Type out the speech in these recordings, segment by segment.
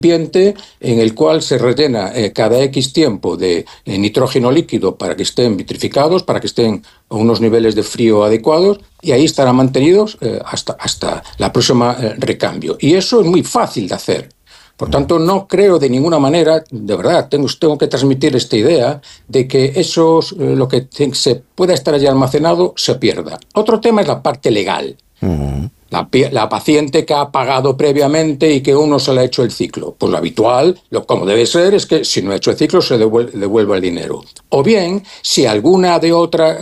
recipiente en el cual se rellena cada X tiempo de nitrógeno líquido para que estén vitrificados, para que estén a unos niveles de frío adecuados, y ahí estarán mantenidos hasta la próxima recambio. Y eso es muy fácil de hacer. Por tanto, no creo de ninguna manera, de verdad, tengo que transmitir esta idea de que lo que se pueda estar allí almacenado se pierda. Otro tema es la parte legal. Uh-huh. La paciente que ha pagado previamente y que uno se le ha hecho el ciclo. Pues lo habitual, como debe ser, es que si no ha hecho el ciclo se devuelva el dinero. O bien, si alguna de otros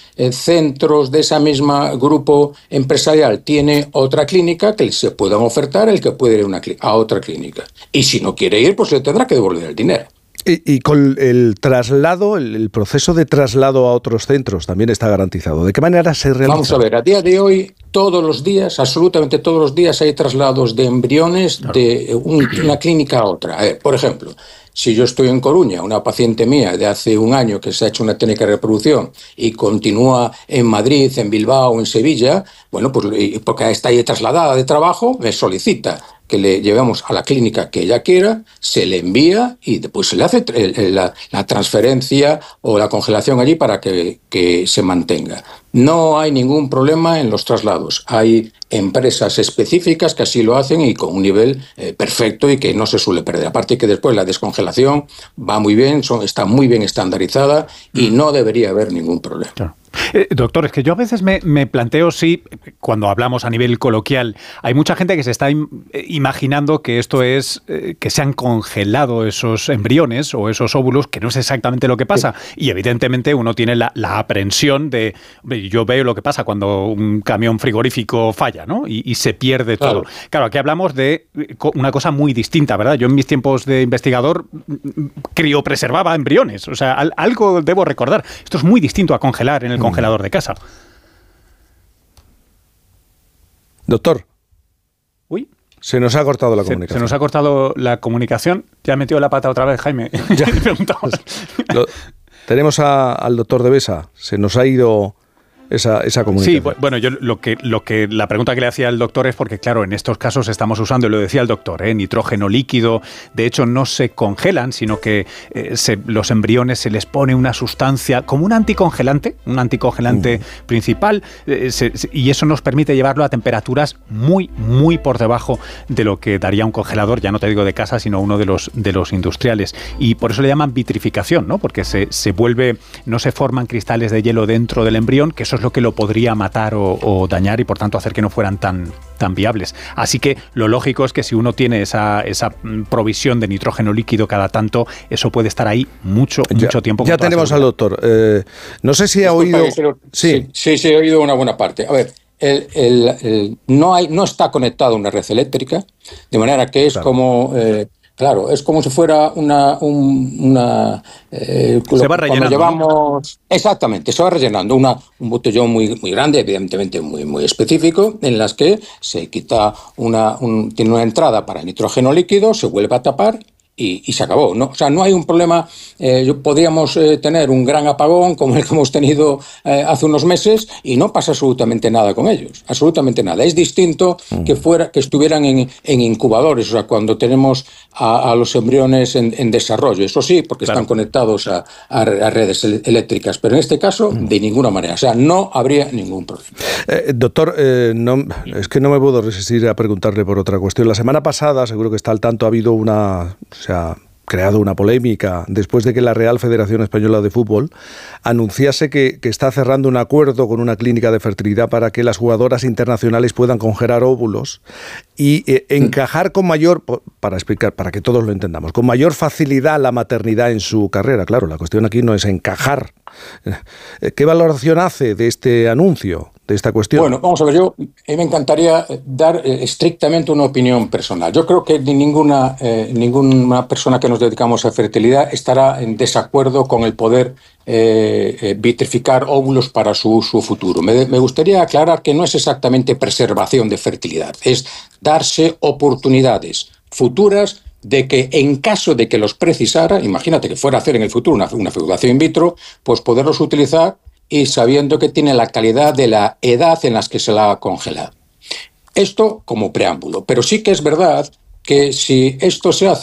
centros de esa misma grupo empresarial tiene otra clínica, que se puedan ofertar el que puede ir a otra clínica. Y si no quiere ir, pues le tendrá que devolver el dinero. Y con el traslado, el proceso de traslado a otros centros también está garantizado. ¿De qué manera se realiza? Vamos a ver, a día de hoy, todos los días, absolutamente todos los días, hay traslados de embriones de una clínica a otra. Por ejemplo, si yo estoy en Coruña, una paciente mía de hace un año que se ha hecho una técnica de reproducción y continúa en Madrid, en Bilbao, en Sevilla, bueno, pues porque está ahí trasladada de trabajo, me solicita que le llevemos a la clínica que ella quiera, se le envía y después se le hace la transferencia o la congelación allí para que se mantenga. No hay ningún problema en los traslados. Hay empresas específicas que así lo hacen y con un nivel perfecto y que no se suele perder. Aparte que después la descongelación va muy bien, está muy bien estandarizada y no debería haber ningún problema. Claro. Doctor, es que yo a veces me planteo si, cuando hablamos a nivel coloquial, hay mucha gente que se está imaginando que esto es que se han congelado esos embriones o esos óvulos, que no es exactamente lo que pasa. Y evidentemente uno tiene la aprensión de, yo veo lo que pasa cuando un camión frigorífico falla, ¿no? Y se pierde todo. Claro, aquí hablamos de una cosa muy distinta, ¿verdad? Yo en mis tiempos de investigador criopreservaba embriones, o sea, algo debo recordar. Esto es muy distinto a congelar en el congelador de casa. Doctor. Uy. Se nos ha cortado la comunicación. Se nos ha cortado la comunicación. Ya ha metido la pata otra vez, Jaime. Ya le preguntamos. Tenemos al doctor de Besa. Se nos ha ido esa comunicación. Sí, bueno, yo la pregunta que le hacía al doctor es porque, claro, en estos casos estamos usando, y lo decía el doctor, nitrógeno líquido. De hecho, no se congelan, sino que los embriones se les pone una sustancia como un anticongelante principal, y eso nos permite llevarlo a temperaturas muy, muy por debajo de lo que daría un congelador, ya no te digo de casa, sino uno de los industriales. Y por eso le llaman vitrificación, ¿no? Porque se vuelve, no se forman cristales de hielo dentro del embrión, que eso es lo que lo podría matar o dañar y por tanto hacer que no fueran tan viables. Así que lo lógico es que si uno tiene esa provisión de nitrógeno líquido cada tanto, eso puede estar ahí mucho tiempo. Ya tenemos al doctor. No sé si ha oído... Sí, he oído una buena parte. A ver, no está conectado a una red eléctrica, de manera que es como... Claro, es como si fuera se va rellenando. Exactamente, se va rellenando un botellón muy, muy grande, evidentemente muy, muy específico, en las que se quita tiene una entrada para nitrógeno líquido, se vuelve a tapar y se acabó, ¿no? O sea, no hay un problema. Podríamos tener un gran apagón como el que hemos tenido hace unos meses y no pasa absolutamente nada con ellos, absolutamente nada. Es distinto que estuvieran en incubadores, o sea, cuando tenemos a los embriones en desarrollo, eso sí, porque están conectados a redes eléctricas, pero en este caso de ninguna manera, o sea, no habría ningún problema. Doctor, es que no me puedo resistir a preguntarle por otra cuestión. La semana pasada, seguro que está al tanto, ha habido se ha creado una polémica después de que la Real Federación Española de Fútbol anunciase que está cerrando un acuerdo con una clínica de fertilidad para que las jugadoras internacionales puedan congelar óvulos y encajar con mayor, para que todos lo entendamos, con mayor facilidad la maternidad en su carrera. Claro, la cuestión aquí no es encajar. ¿Qué valoración hace de este anuncio, de esta cuestión? Bueno, vamos a ver, me encantaría dar estrictamente una opinión personal. Yo creo que ninguna persona que nos dedicamos a fertilidad estará en desacuerdo con el poder vitrificar óvulos para su uso futuro. Me gustaría aclarar que no es exactamente preservación de fertilidad, es darse oportunidades futuras de que en caso de que los precisara, imagínate que fuera a hacer en el futuro una fecundación in vitro, pues poderlos utilizar y sabiendo que tiene la calidad de la edad en las que se la ha congelado. Esto como preámbulo, pero sí que es verdad que si esto se hace